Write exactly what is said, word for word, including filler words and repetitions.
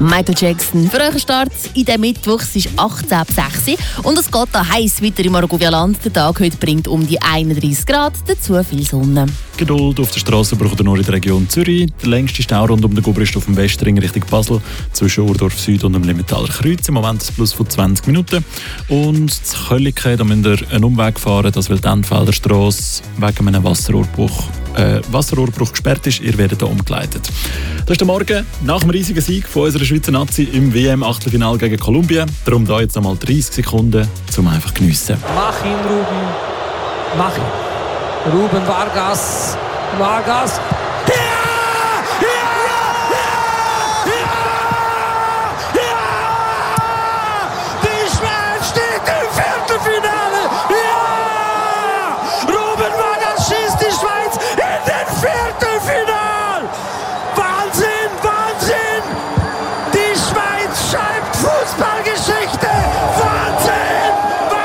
Michael Jackson. Für euren Start in diesem Mittwoch ist achtzehn Uhr sechs und es geht da heiß weiter im Aargauer-Land. Der Tag heute bringt um die einunddreißig Grad, dazu viel Sonne. Geduld auf der Straße braucht ihr nur in der Region Zürich. Der längste Stau rund um den Guber ist auf dem Westring Richtung Basel zwischen Urdorf Süd und dem Limitaler Kreuz. Im Moment ein Plus von zwanzig Minuten. Und zu Kölliken, da müsst ihr einen Umweg fahren, das weil die Endfelder Strasse wegen einem Wasserrohrbruch, äh, Wasserrohrbruch gesperrt ist. Ihr werdet hier umgeleitet. Das ist der Morgen nach dem riesigen Sieg von unserer Schweizer Nazi im W M-Achtelfinale gegen Kolumbien. Darum da jetzt nochmal dreißig Sekunden, um einfach geniessen. Mach ihn, Ruben. Mach ihn. Ruben Vargas. Vargas.